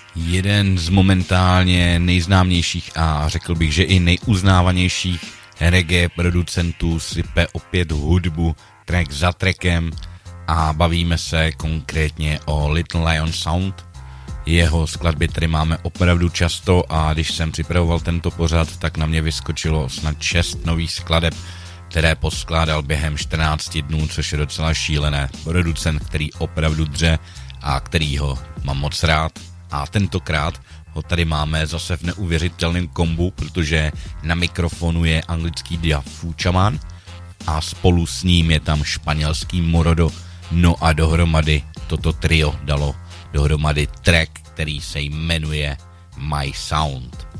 Jeden z momentálně nejznámějších a řekl bych, že i nejuznávanějších reggae producentů sype opět hudbu track za trackem a bavíme se konkrétně o Little Lion Sound. Jeho skladby tady máme opravdu často a když jsem připravoval tento pořad, tak na mě vyskočilo snad 6 nových skladeb, které poskládal během 14 dnů, což je docela šílené. Producent, který opravdu dře a kterýho mám moc rád. A tentokrát ho tady máme zase v neuvěřitelném kombu, protože na mikrofonu je anglický Dia Fuchaman a spolu s ním je tam španělský Morodo. No a dohromady toto trio dalo dohromady track, který se jmenuje My Sound.